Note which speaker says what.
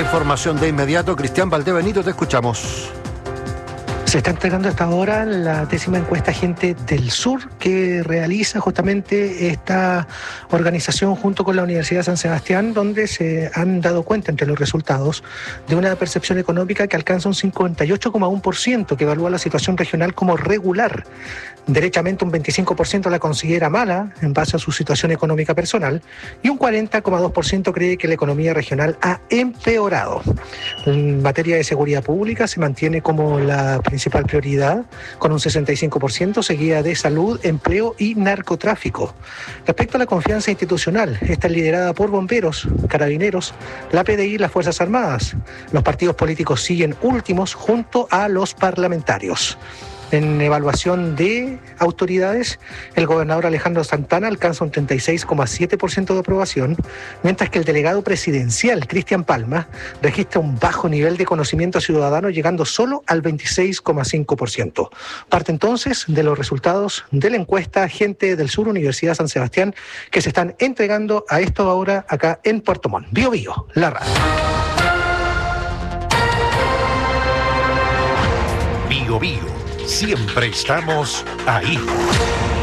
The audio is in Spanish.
Speaker 1: información de inmediato. Cristian Valdebenito, te escuchamos.
Speaker 2: Se está entregando hasta ahora la 10ª encuesta Gente del Sur que realiza justamente esta organización junto con la Universidad de San Sebastián, donde se han dado cuenta entre los resultados de una percepción económica que alcanza un 58,1%, que evalúa la situación regional como regular. Derechamente un 25% la considera mala en base a su situación económica personal y un 40,2% cree que la economía regional ha empeorado. En materia de seguridad pública se mantiene como la principal prioridad, con un 65%, seguida de salud, empleo y narcotráfico. Respecto a la confianza institucional, esta es liderada por bomberos, carabineros, la PDI y las Fuerzas Armadas. Los partidos políticos siguen últimos junto a los parlamentarios. En evaluación de autoridades, el gobernador Alejandro Santana alcanza un 36,7% de aprobación, mientras que el delegado presidencial, Cristian Palma, registra un bajo nivel de conocimiento ciudadano, llegando solo al 26,5%. Parte entonces de los resultados de la encuesta Gente del Sur, Universidad San Sebastián, que se están entregando a esto ahora acá en Puerto Montt. Bio Bio, la radio.
Speaker 3: Bio Bio. Siempre estamos ahí.